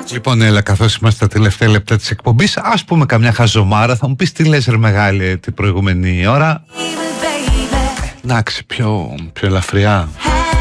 Λοιπόν, έλα, καθώς είμαστε στα τελευταία λεπτά της εκπομπής, ας πούμε καμιά χαζομάρα. Θα μου πεις τι λες ρε μεγάλη την προηγούμενη ώρα. Εντάξει, πιο ελαφριά.